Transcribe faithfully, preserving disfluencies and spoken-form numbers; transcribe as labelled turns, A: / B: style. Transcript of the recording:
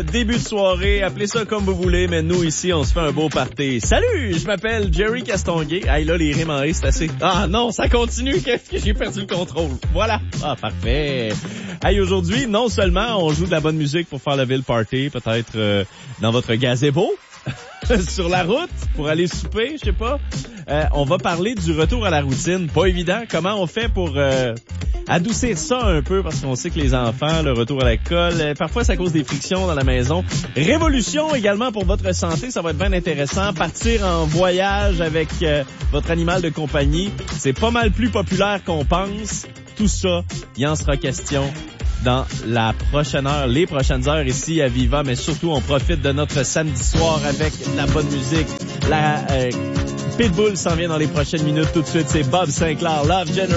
A: début de soirée, appelez ça comme vous voulez, mais nous ici, on se fait un beau party. Salut, je m'appelle Jerry Castonguay. Hey là, les rimes en ré, c'est assez. Ah non, ça continue, qu'est-ce que j'ai perdu le contrôle. Voilà. Ah, parfait. Hey, aujourd'hui, non seulement on joue de la bonne musique pour faire lever le party, peut-être euh, dans votre gazebo, sur la route, pour aller souper, je sais pas. Euh, on va parler du retour à la routine. Pas évident. Comment on fait pour euh, adoucir ça un peu, parce qu'on sait que les enfants, le retour à l'école, euh, parfois ça cause des frictions dans la maison. Révolution également pour votre santé, ça va être bien intéressant. Partir en voyage avec euh, votre animal de compagnie, c'est pas mal plus populaire qu'on pense. Tout ça, il en sera question dans la prochaine heure, les prochaines heures ici à Viva, mais surtout on profite de notre samedi soir avec de la bonne musique. La euh, Pitbull s'en vient dans les prochaines minutes. Tout de suite, c'est Bob Sinclair, Love Generation.